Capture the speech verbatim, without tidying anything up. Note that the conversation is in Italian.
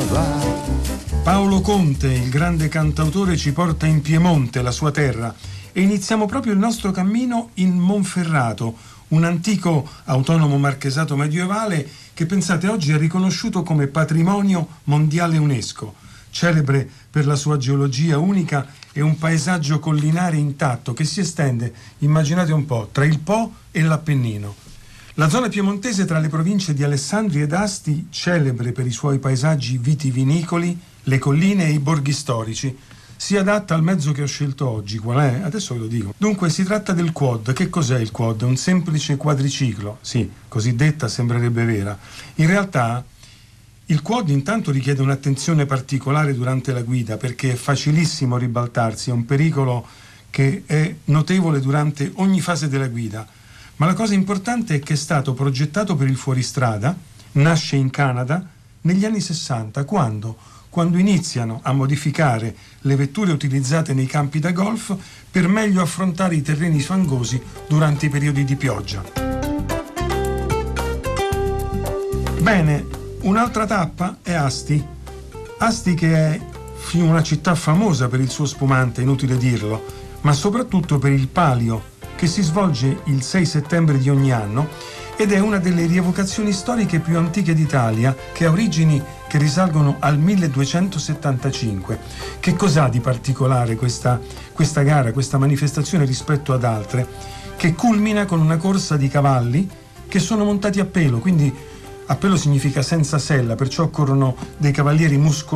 va. Paolo Conte, il grande cantautore, ci porta in Piemonte, la sua terra, e iniziamo proprio il nostro cammino in Monferrato, un antico autonomo marchesato medievale che, pensate, oggi è riconosciuto come patrimonio mondiale UNESCO, celebre per la sua geologia unica e un paesaggio collinare intatto che si estende, immaginate un po', tra il Po e l'Appennino. La zona piemontese, tra le province di Alessandria ed Asti, celebre per i suoi paesaggi vitivinicoli, le colline e i borghi storici, si adatta al mezzo che ho scelto oggi. Qual è? Adesso ve lo dico. Dunque, si tratta del quad. Che cos'è il quad? Un semplice quadriciclo. Sì, così detta sembrerebbe vera. In realtà il quad intanto richiede un'attenzione particolare durante la guida, perché è facilissimo ribaltarsi, è un pericolo che è notevole durante ogni fase della guida. Ma la cosa importante è che è stato progettato per il fuoristrada, nasce in Canada negli anni sessanta, quando, quando iniziano a modificare le vetture utilizzate nei campi da golf per meglio affrontare i terreni fangosi durante i periodi di pioggia. Bene, un'altra tappa è Asti. Asti, che è una città famosa per il suo spumante, inutile dirlo, ma soprattutto per il Palio, che si svolge il sei settembre di ogni anno ed è una delle rievocazioni storiche più antiche d'Italia, che ha origini che risalgono al milleduecentosettantacinque. Che cos'ha di particolare questa, questa gara, questa manifestazione rispetto ad altre? Che culmina con una corsa di cavalli che sono montati a pelo, quindi a pelo significa senza sella, perciò occorrono dei cavalieri muscolosi